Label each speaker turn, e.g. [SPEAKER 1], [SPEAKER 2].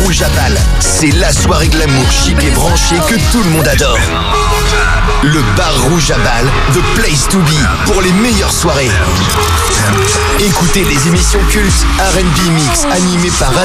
[SPEAKER 1] Rouge à Bâle. C'est la soirée glamour chic et branchée que tout le monde adore. Le bar Rouge à Bâle, the place to be pour les meilleures soirées. Écoutez les émissions cultes R&B Mix animées par